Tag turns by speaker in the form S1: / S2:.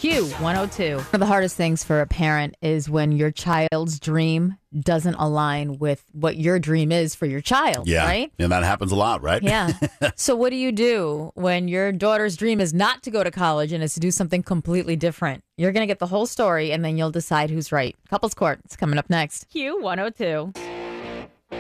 S1: Q102. One of the hardest things for a parent is when your child's dream doesn't align with what your dream is for your child, right?
S2: And that happens a lot, right?
S1: Yeah. So what do you do when your daughter's dream is not to go to college and is to do something completely different? You're going to get the whole story, and then you'll decide who's right. Couples Court is coming up next. Q102.